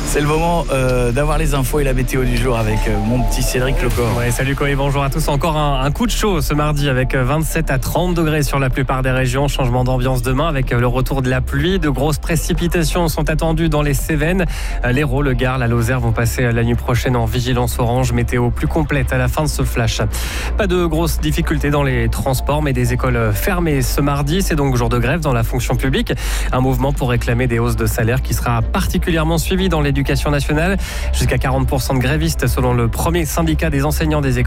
C'est le moment d'avoir les infos et la météo du jour avec mon petit Cédric Lecor. Ouais, salut Koé, bonjour à tous. Encore un coup de chaud ce mardi avec 27 à 30 degrés sur la plupart des régions. Changement d'ambiance demain avec le retour de la pluie. De grosses précipitations sont attendues dans les Cévennes. L'Hérault, le Gard, la Lozère vont passer la nuit prochaine en vigilance orange. Météo plus complète à la fin de ce flash. Pas de grosses difficultés dans les transports, mais des écoles fermées ce mardi. C'est donc jour de grève dans la fonction publique. Un mouvement pour réclamer des hausses de salaire qui sera particulièrement suivi dans l'éducation nationale. Jusqu'à 40% de grévistes selon le premier syndicat des enseignants des écoles.